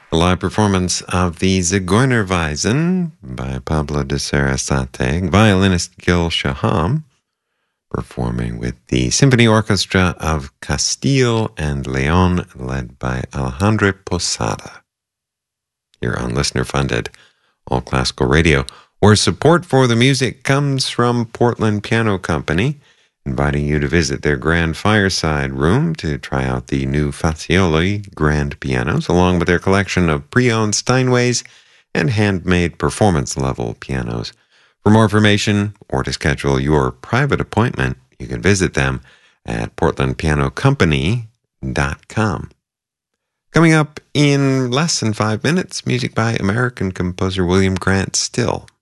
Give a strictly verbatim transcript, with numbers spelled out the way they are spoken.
A live performance of the Zigeunerweisen by Pablo de Sarasate, violinist Gil Shaham, performing with the Symphony Orchestra of Castile and Leon, led by Alejandro Posada. You're on listener-funded All Classical Radio, where support for the music comes from Portland Piano Company, inviting you to visit their grand fireside room to try out the new Fazioli grand pianos, along with their collection of pre-owned Steinways and handmade performance-level pianos. For more information or to schedule your private appointment, you can visit them at portland piano company dot com. Coming up in less than five minutes, music by American composer William Grant Still.